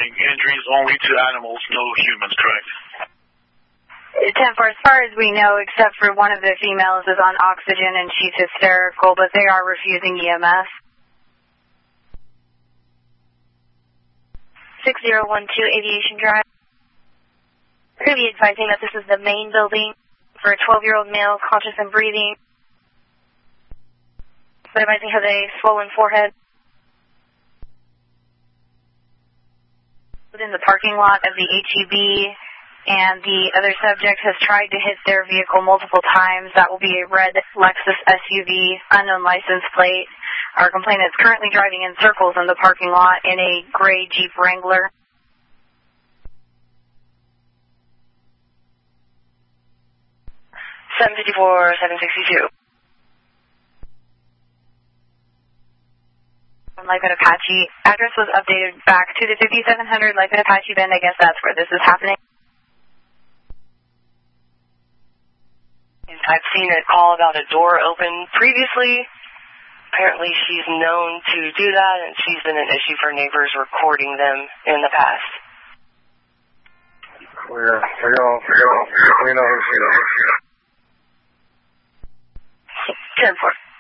life-threatening injuries only to animals, no humans, correct? 10-4, as far as we know, except for one of the females is on oxygen and she's hysterical, but they are refusing EMS. 6012 Aviation Drive. We're going to be advising that this is the main building for a 12-year-old male, conscious and breathing. But advising has a swollen forehead. Within the parking lot of the HEB, and the other subject has tried to hit their vehicle multiple times. That will be a red Lexus SUV, unknown license plate. Our complainant is currently driving in circles in the parking lot in a gray Jeep Wrangler. (754, 762). Lifeguard Apache. Address was updated back to the 5700 Lifeguard Apache Bend. I guess that's where this is happening. I've seen a call about a door open previously. Apparently she's known to do that, and she's been an issue for neighbors recording them in the past. We know who she is. 10-4.